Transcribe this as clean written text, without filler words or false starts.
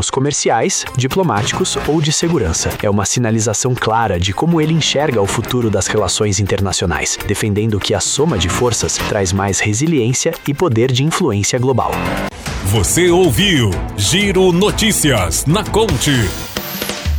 termos comerciais, diplomáticos ou de segurança. É uma sinalização clara de como ele enxerga o futuro das relações internacionais, defendendo que a soma de forças traz mais resiliência e poder de influência global. Você ouviu Giro Notícias na Conte.